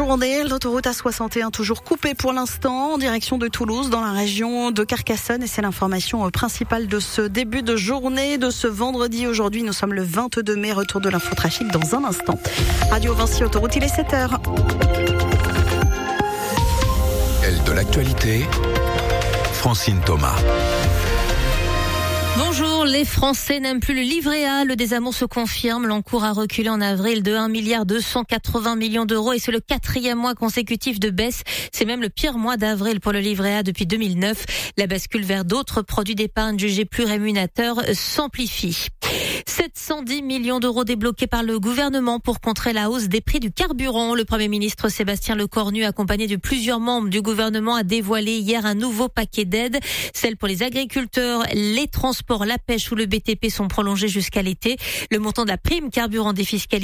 journée. L'autoroute A61 toujours coupée pour l'instant en direction de Toulouse dans la région de Carcassonne. Et c'est l'information principale de ce début de journée, de ce vendredi. Aujourd'hui, nous sommes le 22 mai. Retour de l'infotrafic dans un instant. Radio Vinci Autoroute, il est 7h. Elle de l'actualité, Francine Thomas. Bonjour, les Français n'aiment plus le livret A. Le désamour se confirme. L'encours a reculé en avril de 1,280 milliard d'euros et c'est le 4e mois consécutif de baisse. C'est même le pire mois d'avril pour le livret A depuis 2009. La bascule vers d'autres produits d'épargne jugés plus rémunérateurs s'amplifie. 710 millions d'euros débloqués par le gouvernement pour contrer la hausse des prix du carburant. Le Premier ministre Sébastien Lecornu, accompagné de plusieurs membres du gouvernement, a dévoilé hier un nouveau paquet d'aides. Celles pour les agriculteurs, les transports, la pêche ou le BTP sont prolongées jusqu'à l'été. Le montant de la prime carburant défiscalisée